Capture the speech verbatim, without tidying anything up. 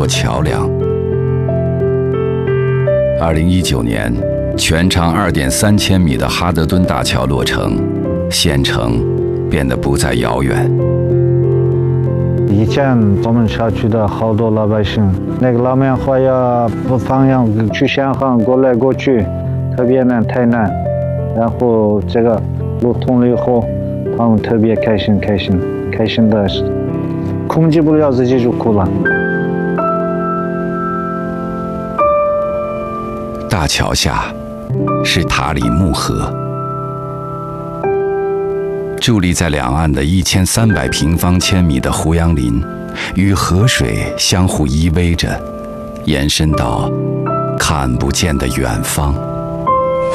座桥梁。二零一九年，全长二点三千米的哈德顿大桥落成，县城变得不再遥远。 以前我们小区的好多老百姓，那个老棉花呀，不方向去香港过来过去，特别难，太难。然后这个路通了以后，他们特别开心，开心，开心的，控制不了自己就哭了。 大桥下是塔里木河，伫立在两岸的一千三百平方千米的胡杨林，与河水相互依偎着，延伸到看不见的远方。